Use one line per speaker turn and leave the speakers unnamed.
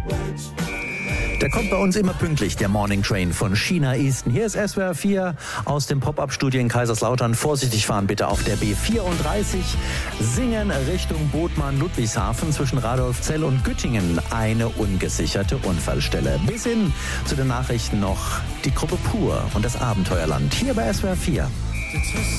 Der kommt bei uns immer pünktlich, der Morning Train von China Eastern. Hier ist SWR 4 aus dem Pop-Up-Studio in Kaiserslautern. Vorsichtig fahren bitte auf der B34. Singen Richtung Bodman-Ludwigshafen zwischen Radolfzell und Güttingen. Eine ungesicherte Unfallstelle. Bis hin zu den Nachrichten noch die Gruppe Pur und das Abenteuerland. Hier bei SWR 4.